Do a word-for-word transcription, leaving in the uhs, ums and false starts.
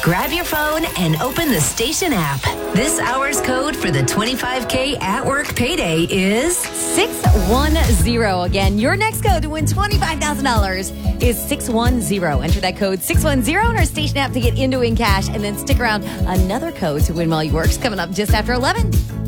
Grab your phone and open the station app. This hour's code for the twenty-five K at work payday is six one zero. Again, your next code to win twenty-five thousand dollars is six one zero. Enter that code six one zero in our station app to get into Win Cash, and then stick around. Another code to win while you work's coming up just after eleven.